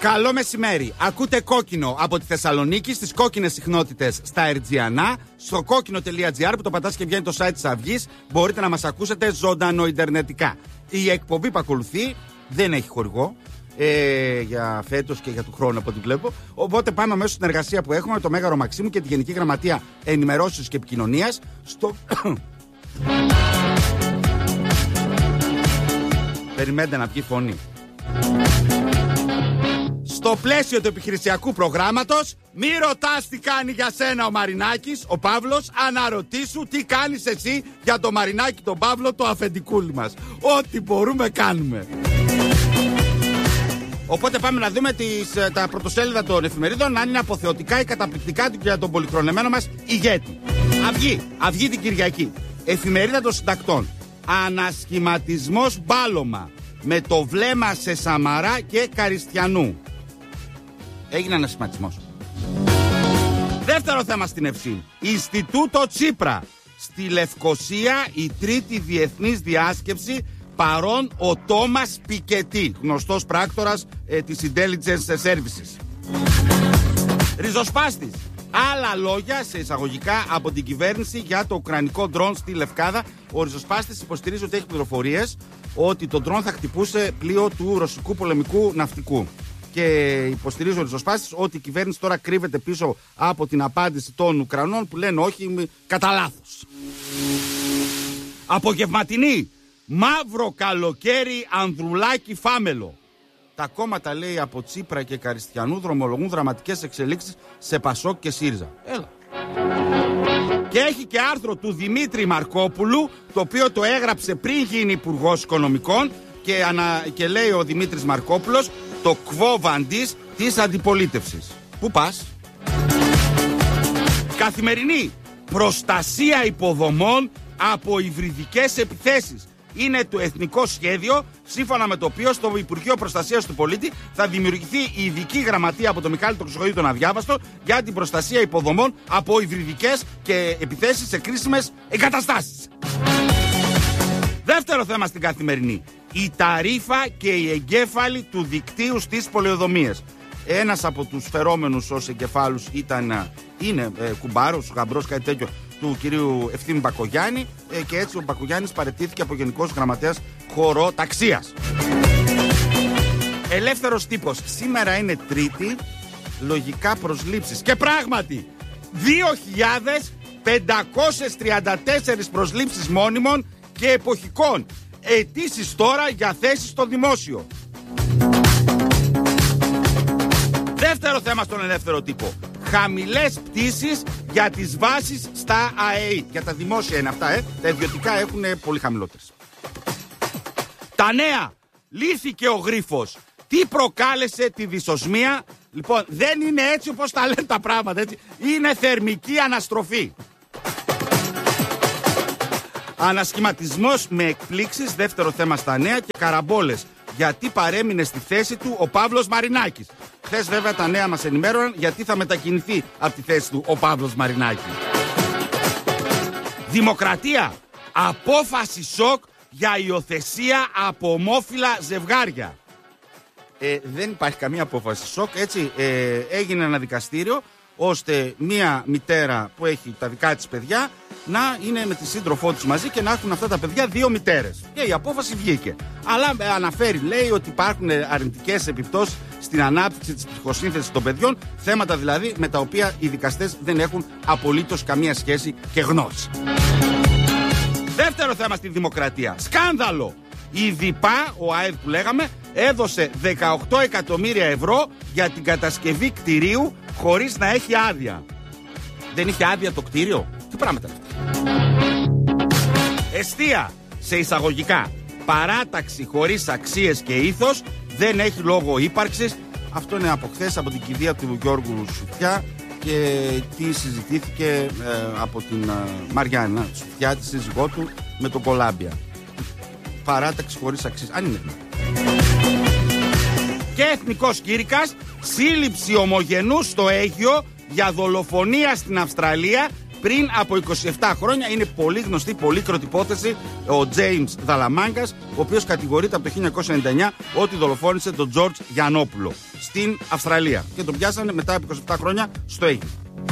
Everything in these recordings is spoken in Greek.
Καλό μεσημέρι. Ακούτε Κόκκινο από τη Θεσσαλονίκη στις κόκκινες συχνότητες στα Ερτζιανά. Στο κόκκινο.gr που το πατάς και βγαίνει το site της Αυγής. Μπορείτε να μας ακούσετε ζωντανό ιντερνετικά. Η εκπομπή που ακολουθεί δεν έχει χορηγό για φέτος και για του χρόνου από ό,τι βλέπω. Οπότε πάμε αμέσως στην εργασία που έχουμε με το Μέγαρο Μαξίμου και τη Γενική Γραμματεία Ενημερώσεως και Επικοινωνίας στο... Περιμένετε να βγει φωνή. Στο πλαίσιο του επιχειρησιακού προγράμματος, μη ρωτάς τι κάνει για σένα ο Μαρινάκης, ο Παύλος, αναρωτήσου τι κάνεις εσύ για το Μαρινάκη, τον Παύλο, το αφεντικούλι μας. Ό,τι μπορούμε κάνουμε. Οπότε πάμε να δούμε τα πρωτοσέλιδα των εφημερίδων, αν είναι αποθεωτικά ή καταπληκτικά για τον πολυχρονεμένο μας ηγέτη. Αυγή την Κυριακή. Εφημερίδα των συντακτών. Ανασχηματισμός μπάλωμα. Με το βλέμμα σε Σαμαρά και Καριστιανού. Έγινε ανασχηματισμός. Δεύτερο θέμα στην Ευσύνη. Ινστιτούτο Τσίπρα. Στη Λευκοσία η τρίτη διεθνής διάσκεψη, παρόν ο Τόμας Πικετή, γνωστός πράκτορας της Intelligence Services. Ριζοσπάστης. Άλλα λόγια σε εισαγωγικά από την κυβέρνηση για το ουκρανικό ντρόν στη Λευκάδα. Ο Ριζοσπάστης υποστηρίζει ότι έχει πληροφορίες ότι το ντρόν θα χτυπούσε πλοίο του ρωσικού πολεμικού ναυτικού. Και υποστηρίζει ο Ριζοσπάστης ότι η κυβέρνηση τώρα κρύβεται πίσω από την απάντηση των Ουκρανών που λένε όχι κατά λάθος. Απογευματινή. Μαύρο καλοκαίρι Ανδρουλάκη Φάμελο. Τα κόμματα, λέει, από Τσίπρα και Καριστιανού δρομολογούν δραματικές εξελίξεις σε Πασόκ και ΣΥΡΙΖΑ. Έλα. Και έχει και άρθρο του Δημήτρη Μαρκόπουλου, το οποίο το έγραψε πριν γίνει Υπουργός Οικονομικών και λέει ο Δημήτρης Μαρκόπουλος το quo vadis της αντιπολίτευσης. Πού πας? Καθημερινή. Προστασία υποδομών από υβριδικές επιθέσεις. Είναι το εθνικό σχέδιο, σύμφωνα με το οποίο στο Υπουργείο Προστασίας του Πολίτη θα δημιουργηθεί η ειδική γραμματεία από τον Μιχάλη τον Χρυσοχοίδη τον Αδιάβαστο για την προστασία υποδομών από υβριδικές και επιθέσεις σε κρίσιμες εγκαταστάσεις. Δεύτερο θέμα στην Καθημερινή. Η ταρίφα και οι εγκέφαλοι του δικτύου στις πολεοδομίες. Ένας από τους φερόμενους ως εγκεφάλους είναι κουμπάρος, γαμπρός, κάτι τέτοιο, του κυρίου Ευθύμη Μπακογιάννη, και έτσι ο Μπακογιάννης παραιτήθηκε από Γενικός Γραμματέας Χωροταξίας. Ελεύθερος τύπος. Σήμερα είναι Τρίτη, λογικά προσλήψεις. Και πράγματι 2.534 προσλήψεις μόνιμων και εποχικών. Αιτήσεις τώρα για θέσεις στο δημόσιο. Δεύτερο θέμα στον ελεύθερο τύπο. Χαμηλές πτήσεις για τις βάσεις στα ΑΕΗ. Για τα δημόσια είναι αυτά, τα ιδιωτικά έχουν πολύ χαμηλότερες. Τα νέα. Λύθηκε ο γρίφος. Τι προκάλεσε τη δυσοσμία? Λοιπόν, δεν είναι έτσι όπως τα λένε τα πράγματα, έτσι. Είναι θερμική αναστροφή. Ανασχηματισμός με εκπλήξεις. Δεύτερο θέμα στα νέα. Και καραμπόλες. Γιατί παρέμεινε στη θέση του ο Παύλος Μαρινάκης. Χθες βέβαια τα νέα μας ενημέρωναν γιατί θα μετακινηθεί από τη θέση του ο Παύλος Μαρινάκης. Δημοκρατία. Απόφαση σοκ για υιοθεσία από ομόφυλα ζευγάρια. Δεν υπάρχει καμία απόφαση σοκ, έτσι. Έγινε ένα δικαστήριο ώστε μία μητέρα που έχει τα δικά της παιδιά να είναι με τη σύντροφό της μαζί και να έχουν αυτά τα παιδιά δύο μητέρες. Και η απόφαση βγήκε. Αλλά αναφέρει, λέει, ότι υπάρχουν αρνητικές επιπτώσεις στην ανάπτυξη της ψυχοσύνθεσης των παιδιών, θέματα δηλαδή με τα οποία οι δικαστές δεν έχουν απολύτως καμία σχέση και γνώση. Δεύτερο θέμα στη Δημοκρατία. Σκάνδαλο. Η ΔΙΠΑ, ο ΑΕΔ που λέγαμε, έδωσε 18 εκατομμύρια ευρώ για την κατασκευή κτηρίου χωρίς να έχει άδεια. Δεν είχε άδεια το κτίριο? Τι πράγματα είναι αυτά? Εστία, σε εισαγωγικά. Παράταξη χωρίς αξίες και ήθος, δεν έχει λόγο ύπαρξης. Αυτό είναι από χθες, από την κηδεία του Γιώργου Σουφιά, και τι συζητήθηκε από την Μαριάννα Σουφιά, τη σύζυγό του, με τον Κολάμπια. Παράταξη χωρίς αξίες. Αν είναι. Και εθνικός κήρυκας, σύλληψη ομογενούς στο Αίγυο για δολοφονία στην Αυστραλία πριν από 27 χρόνια. Είναι πολύ γνωστή, πολύκροτη υπόθεση. Ο James Δαλαμάγκας, ο οποίος κατηγορείται από το 1999 ότι δολοφόνησε τον Τζορτζ Γιαννόπουλο στην Αυστραλία. Και τον πιάσανε μετά από 27 χρόνια στο Αίγυπτο.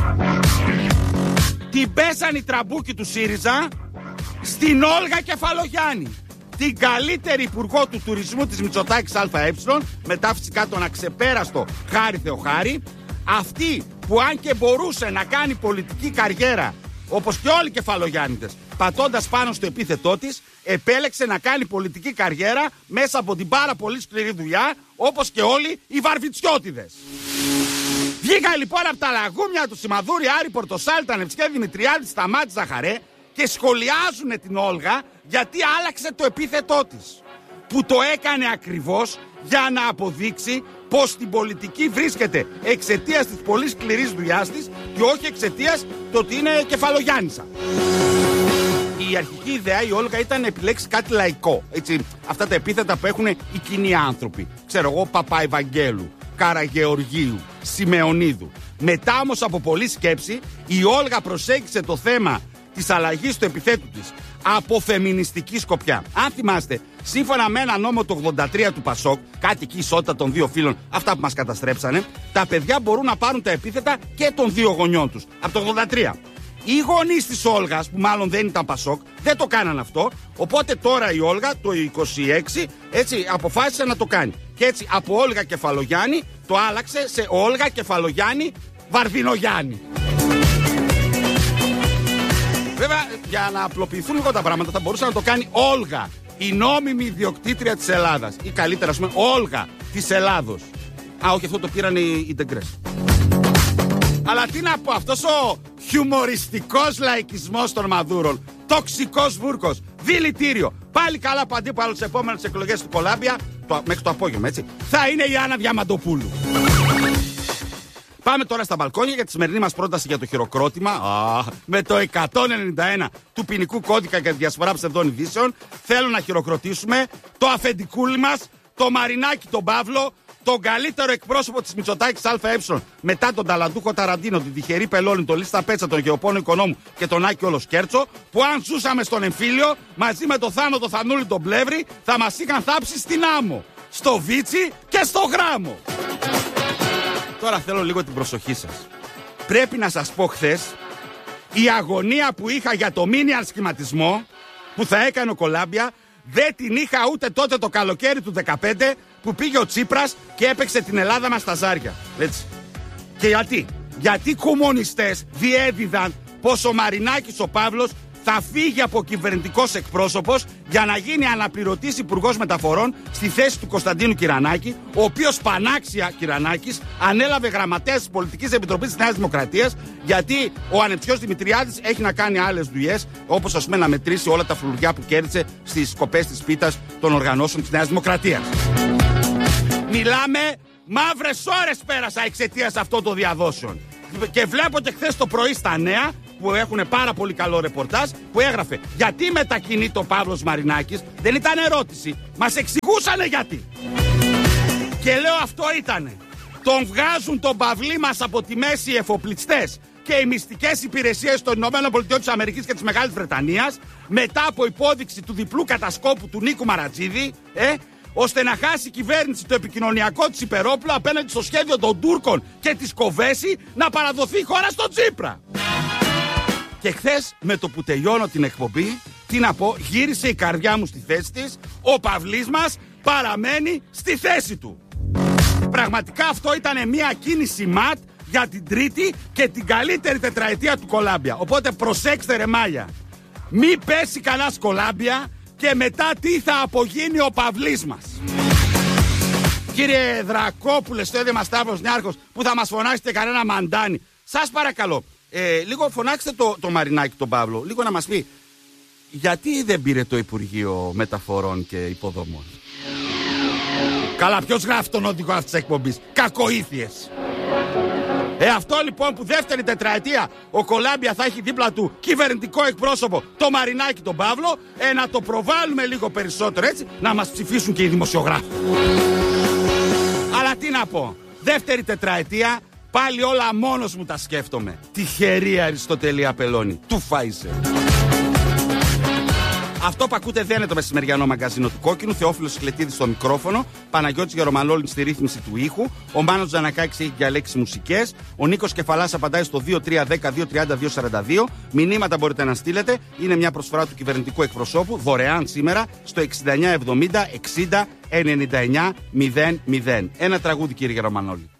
Την πέσανε οι τραμπούκοι του ΣΥΡΙΖΑ στην Όλγα Κεφαλογιάννη, την καλύτερη υπουργό του τουρισμού της Μητσοτάκης ΑΕ, μετά φυσικά τον αξεπέραστο Χάρη Θεοχάρη. Αυτή που αν και μπορούσε να κάνει πολιτική καριέρα, όπως και όλοι οι Κεφαλογιάννητες, πατώντας πάνω στο επίθετό της, επέλεξε να κάνει πολιτική καριέρα μέσα από την πάρα πολύ σκληρή δουλειά, όπως και όλοι οι Βαρβιτσιώτιδες. Βγήκαν λοιπόν από τα λαγούμια του Σιμαδούρη, Άρη Πορτοσάλη, Τανευσκέ, Δημητριάδη, Σταμάτη, Ζαχαρέ και σχολιάζουν την Όλγα γιατί άλλαξε το επίθετό της. Που το έκανε ακριβώς για να αποδείξει πως στην πολιτική βρίσκεται εξαιτίας της πολύ σκληρής δουλειάς της και όχι εξαιτίας του ότι είναι Κεφαλογιάννησα. Η αρχική ιδέα η Όλγα ήταν να επιλέξει κάτι λαϊκό. Έτσι, αυτά τα επίθετα που έχουν οι κοινοί άνθρωποι. Ξέρω εγώ, Παπαϊβαγγέλου, Καραγεωργίου, Σιμεωνίδου. Μετά όμως από πολλή σκέψη, η Όλγα προσέγγισε το θέμα της αλλαγής του επιθέτου της από φεμινιστική σκοπιά. Αν θυμάστε, σύμφωνα με ένα νόμο του 83 του Πασόκ, κάτι εκεί ισότητα των δύο φύλων, αυτά που μας καταστρέψανε, τα παιδιά μπορούν να πάρουν τα επίθετα και των δύο γονιών τους. Από το 83. Οι γονείς της Όλγας, που μάλλον δεν ήταν Πασόκ, δεν το κάναν αυτό. Οπότε τώρα η Όλγα το 26 έτσι αποφάσισε να το κάνει. Και έτσι από Όλγα Κεφαλογιάννη το άλλαξε σε Όλγα Κεφαλογιάννη Βαρδινογιάννη. Βέβαια, για να απλοποιηθούν λίγο τα πράγματα, θα μπορούσε να το κάνει Όλγα, η νόμιμη ιδιοκτήτρια της Ελλάδας. Ή καλύτερα, ας πούμε, Όλγα της Ελλάδος. Α, όχι, αυτό το πήραν οι Ντεγκρές. Αλλά τι να πω, αυτός ο χιουμοριστικός λαϊκισμός των Μαδούρων, τοξικός βούρκος, δηλητήριο, πάλι καλά που αντίπαλο στις επόμενες εκλογές του Κολάμπια, μέχρι το απόγευμα, έτσι, θα είναι η Άννα Διαμαντοπούλου. Πάμε τώρα στα μπαλκόνια για τη σημερινή μας πρόταση για το χειροκρότημα. Με το 191 του ποινικού κώδικα για τη διασπορά ψευδών ειδήσεων, θέλω να χειροκροτήσουμε το αφεντικούλι μας, το Μαρινάκη τον Παύλο, τον καλύτερο εκπρόσωπο της Μητσοτάκης ΑΕ μετά τον ταλαντούχο Ταραντίνο, την τυχερή Πελώνη, τον Λίστα Πέτσα, τον Γεωπόνο Οικονόμου και τον Άκη Όλο Σκέρτσο, που αν ζούσαμε στον εμφύλιο, μαζί με το Θάνο, το Θανούλη, τον Πλεύρη, θα μας είχαν θάψει στην άμμο, στο Βίτσι και στο Γράμμο. Τώρα θέλω λίγο την προσοχή σας. Πρέπει να σας πω χθες, η αγωνία που είχα για το μίνιαρ σχηματισμό που θα έκανε ο Κολάμπια, δεν την είχα ούτε τότε το καλοκαίρι του 2015 που πήγε ο Τσίπρας και έπαιξε την Ελλάδα μας στα ζάρια. Έτσι. Και γιατί? Γιατί οι κομμουνιστές διέδιδαν πως ο Μαρινάκης ο Παύλος θα φύγει από κυβερνητικός εκπρόσωπος για να γίνει αναπληρωτής υπουργός μεταφορών στη θέση του Κωνσταντίνου Κυρανάκη, ο οποίος πανάξια Κυρανάκης ανέλαβε γραμματέας της Πολιτικής Επιτροπής της Νέας Δημοκρατίας, γιατί ο ανεψιός Δημητριάδης έχει να κάνει άλλες δουλειές, όπως ας πούμε να μετρήσει όλα τα φλουριά που κέρδισε στις σκοπές της πίτας των οργανώσεων της Νέας Δημοκρατίας. Μιλάμε, μαύρες ώρες πέρασα εξαιτίας αυτών των διαδόσεων. Και βλέπω και χθες το πρωί στα νέα, που έχουν πάρα πολύ καλό ρεπορτάζ, που έγραφε γιατί μετακινείται ο Παύλος Μαρινάκης. Δεν ήταν ερώτηση, μας εξηγούσανε γιατί. Και λέω αυτό ήτανε. Τον βγάζουν τον Παυλή μας από τη μέση οι εφοπλιστές και οι μυστικές υπηρεσίες των ΗΠΑ και της Μεγάλης Βρετανίας, μετά από υπόδειξη του διπλού κατασκόπου του Νίκου Μαρατζίδη, ώστε να χάσει η κυβέρνηση το επικοινωνιακό της υπερόπλο απέναντι στο σχέδιο των Τούρκων και της Κοβέση να παραδοθεί η χώρα στον Τσίπρα. Και χθες με το που τελειώνω την εκπομπή, τι να πω, γύρισε η καρδιά μου στη θέση της, ο Παυλής μας παραμένει στη θέση του. Πραγματικά αυτό ήταν μια κίνηση ματ για την τρίτη και την καλύτερη τετραετία του Κολάμπια. Οπότε προσέξτε ρε μάγια, μη πέσει κανένας Κολάμπια και μετά τι θα απογίνει ο Παυλής μας. Κύριε Δρακόπουλε, στο έδεμα Σταύρος Νιάρχος, που θα μας φωνάξετε κανένα μαντάνι, σας παρακαλώ, λίγο φωνάξτε το Μαρινάκη τον Παύλο, λίγο να μας πει γιατί δεν πήρε το Υπουργείο Μεταφορών και Υποδομών. Καλά, ποιος γράφει τον οδηγό αυτής της εκπομπής? Κακοήθειες. Αυτό λοιπόν που δεύτερη τετραετία ο Κολάμπια θα έχει δίπλα του κυβερνητικό εκπρόσωπο το Μαρινάκη τον Παύλο, να το προβάλλουμε λίγο περισσότερο, έτσι, να μας ψηφίσουν και οι δημοσιογράφοι. Αλλά τι να πω, δεύτερη τετραετία Πάλι όλα μόνος μου τα σκέφτομαι. Τυχερή Αριστοτέλη Απελώνη. Του φάισε. Αυτό που ακούτε δεν είναι το μεσημεριανό μαγκαζίνο του Κόκκινου. Θεόφιλος Σκλετίδης στο μικρόφωνο. Παναγιώτης Γερομανόλης στη ρύθμιση του ήχου. Ο Μάνος Τζανακάκης έχει διαλέξει μουσικές. Ο Νίκος Κεφαλάς απαντάει στο 2310-230-242. Μηνύματα μπορείτε να στείλετε. Είναι μια προσφορά του κυβερνητικού εκπροσώπου. Δωρεάν σήμερα στο 6970 60 99 00. Ένα τραγούδι, κύριε Γερομανόλη.